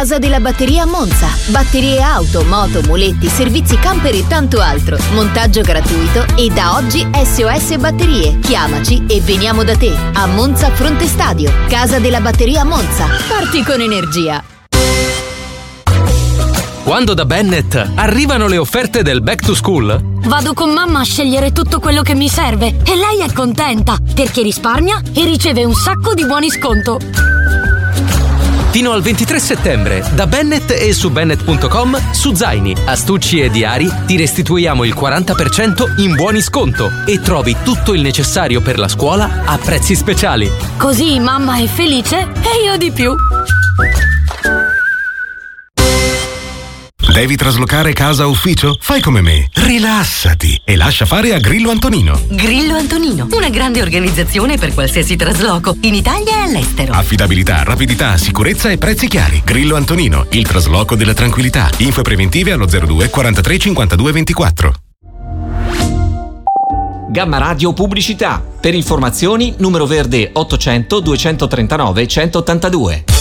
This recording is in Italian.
Casa della Batteria a Monza. Batterie auto, moto, muletti, servizi camper e tanto altro. Montaggio gratuito e da oggi SOS Batterie. Chiamaci e veniamo da te. A Monza Fronte Stadio. Casa della Batteria a Monza. Parti con energia. Quando da Bennett arrivano le offerte del Back to School, vado con mamma a scegliere tutto quello che mi serve e lei è contenta perché risparmia e riceve un sacco di buoni sconto. Fino al 23 settembre, da Bennett e su Bennett.com, su zaini, astucci e diari ti restituiamo il 40% in buoni sconto e trovi tutto il necessario per la scuola a prezzi speciali. Così mamma è felice e io di più. Devi traslocare casa o ufficio? Fai come me, rilassati e lascia fare a Grillo Antonino. Grillo Antonino, una grande organizzazione per qualsiasi trasloco, in Italia e all'estero. Affidabilità, rapidità, sicurezza e prezzi chiari. Grillo Antonino, il trasloco della tranquillità. Info preventive allo 02 43 52 24. Gamma Radio Pubblicità. Per informazioni numero verde 800 239 182.